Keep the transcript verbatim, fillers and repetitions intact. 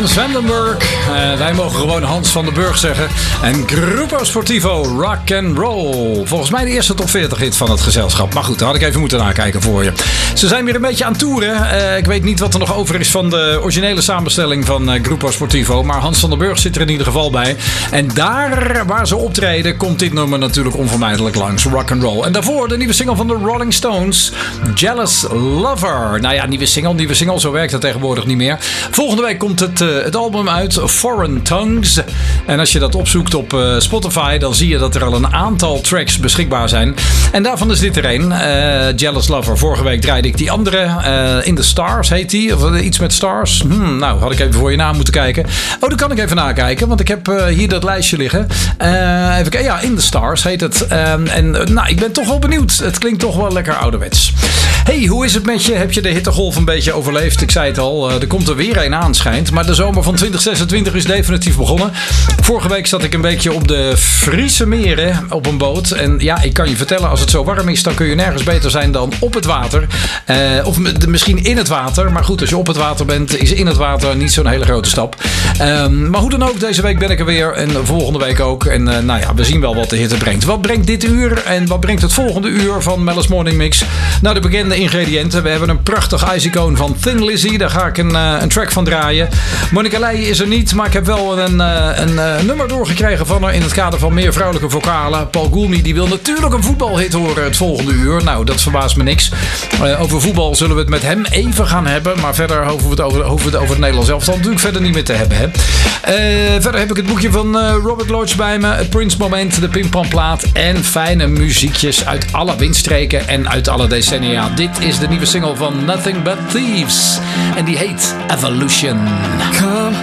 Hans Vandenberg. Uh, wij mogen gewoon Hans van den Burg zeggen. En Grupo Sportivo, Rock and Roll. Volgens mij de eerste top veertig hit van het gezelschap. Maar goed, daar had ik even moeten nakijken voor je. Ze zijn weer een beetje aan toeren. Uh, ik weet niet wat er nog over is van de originele samenstelling van uh, Grupo Sportivo. Maar Hans van den Burg zit er in ieder geval bij. En daar waar ze optreden komt dit nummer natuurlijk onvermijdelijk langs. Rock and Roll. En daarvoor de nieuwe single van de Rolling Stones. Jealous Lover. Nou ja, nieuwe single, nieuwe single. Zo werkt dat tegenwoordig niet meer. Volgende week komt het, uh, het album uit. Foreign Tongues. En als je dat opzoekt op uh, Spotify, dan zie je dat er al een aantal tracks beschikbaar zijn. En daarvan is dit er een. Uh, Jealous Lover. Vorige week draaide ik die andere. Uh, In the Stars heet die. Of uh, iets met Stars. Hmm, nou, had ik even voor je na moeten kijken. Oh, dan kan ik even nakijken. Want ik heb uh, hier dat lijstje liggen. Uh, even kijken. Ja, In the Stars heet het. Uh, en uh, nou, ik ben toch wel benieuwd. Het klinkt toch wel lekker ouderwets. Hey, hoe is het met je? Heb je de hittegolf een beetje overleefd? Ik zei het al. Uh, er komt er weer een aan, schijnt. Maar de zomer van twintig zesentwintig is definitief begonnen. Vorige week zat ik een beetje op de Friese meren op een boot. En ja, ik kan je vertellen, als het zo warm is, dan kun je nergens beter zijn dan op het water. Uh, of m- misschien in het water. Maar goed, als je op het water bent, is in het water niet zo'n hele grote stap. Um, maar hoe dan ook, deze week ben ik er weer. En volgende week ook. En uh, nou ja, we zien wel wat de hitte brengt. Wat brengt dit uur en wat brengt het volgende uur van Mel's Morning Mix? Nou, de bekende ingrediënten. We hebben een prachtig ijsicoon van Thin Lizzy. Daar ga ik een, uh, een track van draaien. Monica Leijen is er niet, maar ik heb wel een, uh, een uh, nummer doorgekregen van haar in het kader van meer vrouwelijke vocalen. Paul Goulmy, die wil natuurlijk een voetbalhit horen het volgende uur. Nou, dat verbaast me niks. Uh, over voetbal zullen we het met hem even gaan hebben. Maar verder hoeven we het over, hoeven we het over het Nederlands elftal natuurlijk verder niet meer te hebben. Hè. Uh, verder heb ik het boekje van uh, Robert Lodge bij me. Het Prince moment, de pingpongplaat en fijne muziekjes uit alle windstreken en uit alle decennia. Dit is de nieuwe single van Nothing But Thieves. En die heet Evolution. Come